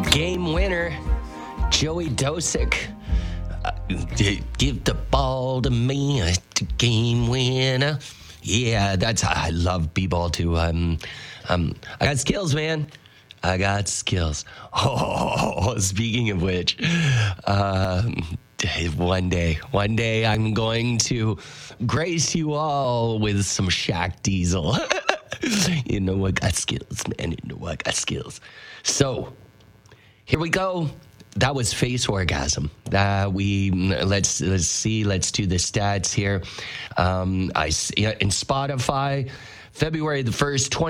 Game winner, Joey Dosick. Give the ball to me, the game winner. Yeah, I love b-ball too. I got skills, man. I got skills. Oh, speaking of which, one day I'm going to grace you all with some Shaq Diesel. You know I got skills, man. You know I got skills. So here we go. That was face orgasm. Let's see. Let's do the stats here. In Spotify, February the 1st,